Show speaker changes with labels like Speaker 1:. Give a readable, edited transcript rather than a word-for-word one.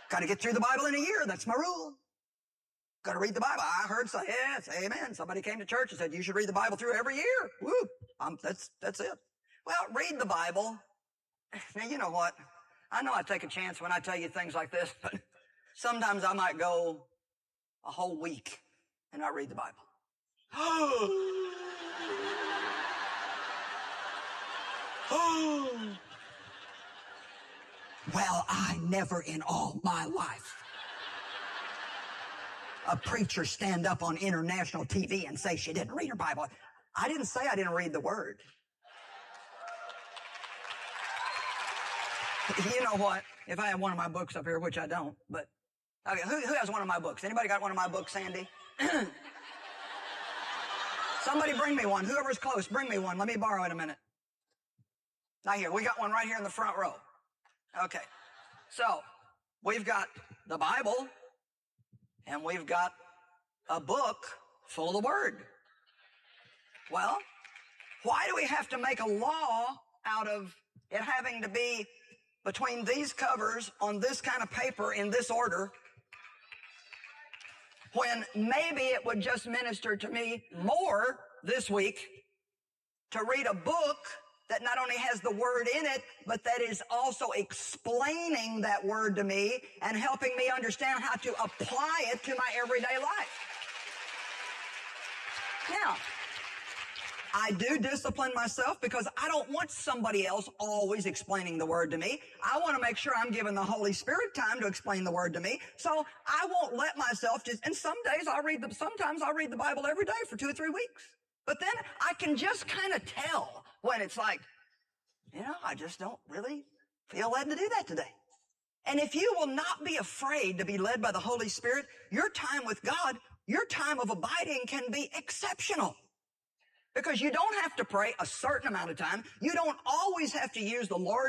Speaker 1: Got to get through the Bible in a year. That's my rule. Got to read the Bible. I heard say, yes, amen. Somebody came to church and said, you should read the Bible through every year. Woo. That's it. Well, read the Bible. Now, you know what? I know I take a chance when I tell you things like this, but sometimes I might go a whole week and not read the Bible. Well, I never in all my life a preacher stand up on international TV and say she didn't read her Bible. I didn't say I didn't read the Word. You know what? If I have one of my books up here, which I don't, but okay, who has one of my books? Anybody got one of my books, Sandy? Somebody bring me one. Whoever's close, bring me one. Let me borrow it a minute. Not here. We got one right here in the front row. Okay. So, we've got the Bible, and we've got a book full of the Word. Well, why do we have to make a law out of it having to be between these covers on this kind of paper in this order, when maybe it would just minister to me more this week to read a book that not only has the Word in it, but that is also explaining that Word to me and helping me understand how to apply it to my everyday life. Now, I do discipline myself because I don't want somebody else always explaining the Word to me. I want to make sure I'm giving the Holy Spirit time to explain the Word to me. So I won't let myself and some days sometimes I'll read the Bible every day for 2 or 3 weeks. But then I can just kind of tell when it's like, I just don't really feel led to do that today. And if you will not be afraid to be led by the Holy Spirit, your time with God, your time of abiding can be exceptional. Because you don't have to pray a certain amount of time. You don't always have to use the Lord's